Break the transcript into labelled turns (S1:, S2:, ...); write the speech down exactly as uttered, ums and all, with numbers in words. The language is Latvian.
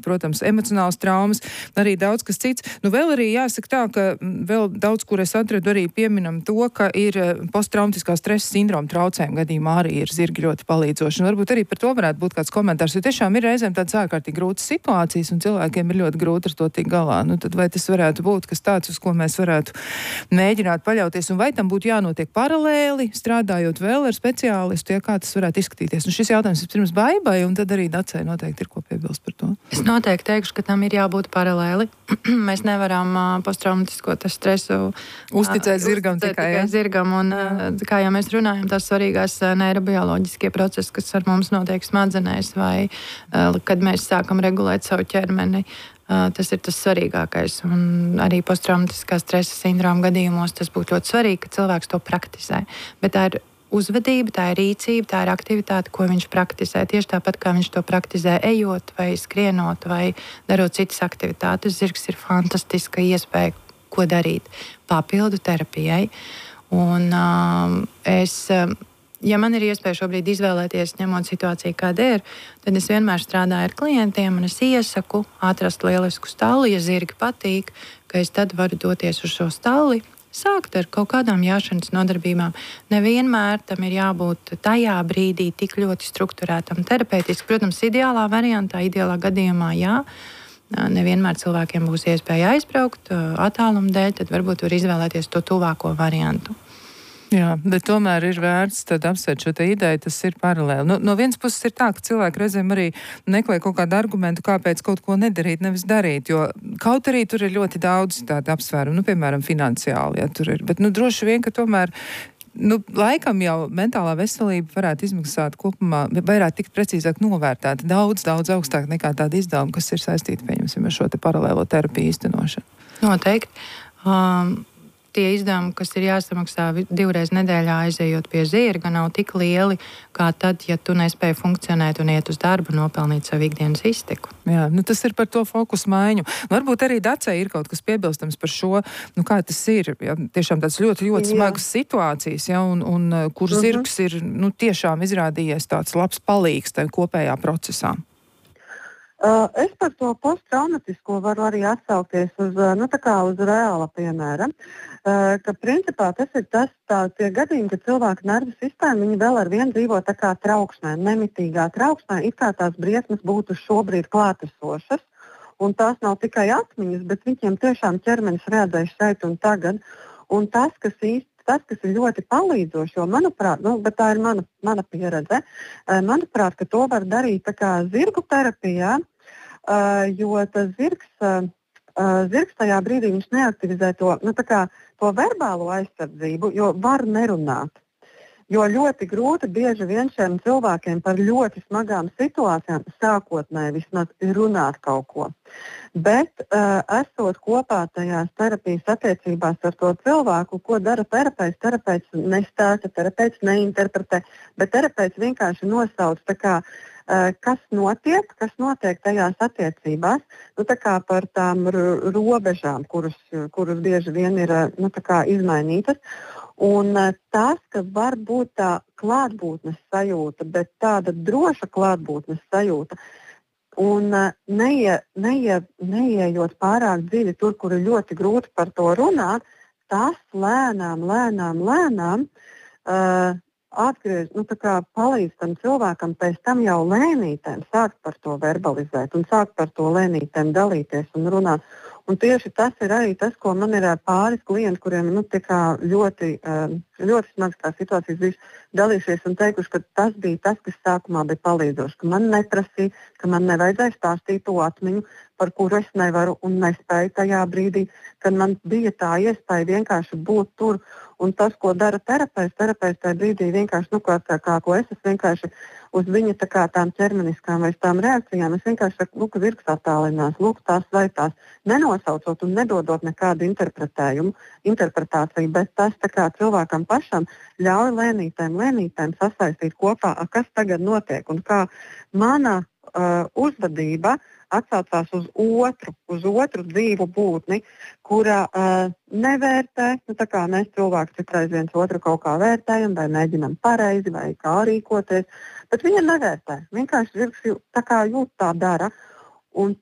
S1: protams, emocionāls traumas, arī daudz kas cits. Nu, vēl arī jāsaka tā, ka vēl daudz, kur es atradu, arī pieminam to, ka ir posttraumatiskā stresa sindroma traucējuma gadījumā arī ir zirgi ļoti palīdzoši. Un varbūt arī par to varētu būt kāds komentārs, jo tiešām ir reizēm tādas ārkārtīgi grūtas situācijas un cilvēkiem ir ļoti grūti ar to tikt galā. Nu, tad vai tas varētu būt kas tāds, uz ko mēs varētu mēģināt paļauties, un vai tam būtu jānotiek paralēli, strādājot vēl ar speciālistu, ja kā tas varētu izskatīties? Nu, šis jautājums ir pirms Baibai, un tad arī Dacei noteikti ir ko piebilst par to.
S2: Es noteikti teikšu, ka tam ir jābūt paralēli. Mēs nevaram uh, posttraumatisko stresu uh,
S1: uzticēt zirgam
S2: uzticēt
S1: tikai,
S2: tikai
S1: ja?
S2: zirgam. Un, uh, kā jau mēs runājam, tās svarīgās uh, neirobioloģiskie procesi, kas ar mums notiek smadzenēs, vai uh, kad mēs sākam regulēt savu ķermeni, uh, tas ir tas svarīgākais. Un arī posttraumatiskā stresa sindroma gadījumos tas būtu ļoti svarīgi, ka cilvēks to praktizē. Bet tā ir uzvedība, tā ir rīcība, tā ir aktivitāte, ko viņš praktizē. Tieši tāpat, kā viņš to praktizē ejot vai skrienot vai darot citas aktivitātes. Zirgs ir fantastiska iespēja, ko darīt papildu terapijai. Un um, es, um, ja man ir iespēja šobrīd izvēlēties, ņemot situāciju, kāda ir, tad es vienmēr strādāju ar klientiem un es iesaku atrast lielisku stalli, ja zirgi patīk, ka es tad varu doties uz šo stalli, sākt ar kaut kādām jāšanas nodarbībām. Nevienmēr tam ir jābūt tajā brīdī tik ļoti strukturētam terapeitiski. Protams, ideālā variantā, ideālā gadījumā jā. Nevienmēr cilvēkiem būs iespēja aizbraukt attāluma dēļ, tad varbūt var izvēlēties to tuvāko variantu.
S1: Jā, bet tomēr ir vērts tad apsvērt šo te ideju, tas ir paralēli. Nu, no vienas puses ir tā, ka cilvēki reizēm arī meklē kaut kādu argumentu, kāpēc kaut ko nedarīt, nevis darīt, jo kaut arī tur ir ļoti daudz tādu apsvērumu, nu, piemēram, finansiāli, ja tur ir, bet, nu, droši vien, ka tomēr, nu, laikam jau mentālā veselība varētu izmaksāt kopumā, varētu tikt precīzāk novērtēt daudz, daudz augstāk nekā tāda izdevuma, kas ir saistīta, pieņemsim, ar šo te paralēlo terapiju īstenošanu.
S2: Noteikti. Um... Tie izdevumi, kas ir jāsamaksā divreiz nedēļā aizejot pie zirga, nav tik lieli, kā tad, ja tu nespēji funkcionēt un iet uz darbu, nopelnīt savu ikdienas iztiku.
S1: Jā, nu tas ir par to fokusu maiņu. Varbūt arī Dacei ir kaut kas piebilstams par šo, nu kā tas ir, ja, tiešām tāds ļoti, ļoti smagas situācijas, ja, un, un kur uh-huh. zirgs ir, nu tiešām izrādījies tāds labs palīgs tajā kopējā procesā.
S3: Uh, es par to posttraumatisko varu arī atsaukties uz, nu, tā kā uz reāla piemēra, uh, ka principā tas ir tas tā, tie gadījumi, ka cilvēka nervu sistēma, viņi vēl ar vienu dzīvo tā kā trauksmē, nemitīgā trauksmē, it kā tās briesmas būtu šobrīd klātesošas, un tās nav tikai atmiņas, bet viņiem tiešām ķermenis reaģēja šeit un tagad, un tas, kas īsti Tas, kas ir ļoti palīdzoši, jo, manuprāt, nu, bet tā ir mana, mana pieredze, manuprāt, ka to var darīt tā kā zirgu terapijā, jo tas zirgs, zirgs tajā brīdī viņš neaktivizē to, nu, tā kā, to verbālo aizsardzību, jo var nerunāt. Jo ļoti grūti bieži vien šiem cilvēkiem par ļoti smagām situācijām sākotnēji vismaz runāt kaut ko. Bet, uh, esot kopā tajās terapijas attiecībās ar to cilvēku, ko dara terapeits, terapeits nestāsta, terapeits neinterpretē, bet terapeits vienkārši nosauc tā kā, uh, kas notiek, kas notiek tajās attiecībās, nu tā kā par tām r- robežām, kuras, kuras bieži vien ir nu, tā kā izmainītas. Un tas, ka var būt tā klātbūtnes sajūta, bet tāda droša klātbūtnes sajūta, un neie, neie, neieejot pārāk dziļi tur, kur ir ļoti grūti par to runāt, tas lēnām, lēnām, lēnām uh, atgriež, nu, tā kā palīdz tam cilvēkam pēc tam jau lēnītēm sākt par to verbalizēt un sākt par to lēnītēm dalīties un runāt. Un tieši tas ir arī tas, ko man ir pāris klienti, kuriem nu, ļoti, ļoti smagas tās situācijas bijušas dalījušies un teikuši, ka tas bija tas, kas sākumā bija palīdzoši, ka man neprasīja, ka man nevajadzēja stāstīt to atmiņu, par kuru es nevaru un nespēju tajā brīdī, kad man bija tā iespēja vienkārši būt tur. Un tas, ko dara terapeits, terapeits tajā brīdī vienkārši, nu, kā, kā ko es, es vienkārši uz viņa tā kā tām ķermeniskām vai tām reakcijām, es vienkārši saku, lūk, zirgs attālinās, lūk, tās vai tās, nenosaucot un nedodot nekādu interpretējumu, interpretāciju, bet tas tā kā cilvēkam pašam ļauj lēnītēm, lēnītēm sasaistīt kopā, kas tagad notiek un kā mana uh, uzvedība atsaucās uz otru, uz otru dzīvu būtni, kura uh, nevērtē, nu tā kā mēs cilvēki citreiz viens otru kaut kā vērtējam vai mēģinam pareizi vai kā rīkoties, bet viņa nevērtē. Vienkārši zirgs tā kā jūt tā dara. Un